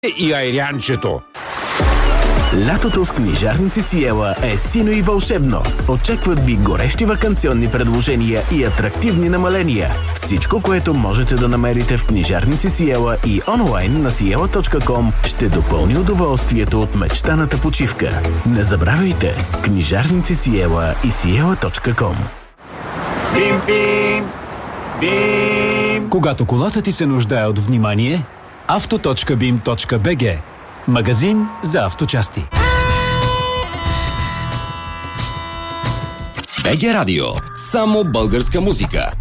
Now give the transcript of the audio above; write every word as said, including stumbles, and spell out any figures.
и Айрянчето. Лятото с книжарници Сиела е сино и вълшебно. Очакват ви горещи ваканционни предложения и атрактивни намаления. Всичко, което можете да намерите в книжарници Сиела и онлайн на сиела точка ком, ще допълни удоволствието от мечтаната почивка. Не забравяйте, книжарници Сиела и сиела точка ком. Бим, бим, бим. Когато колата ти се нуждае от внимание, авто точка бим точка би джи. Магазин за авточасти. БГ Радио. Само българска музика.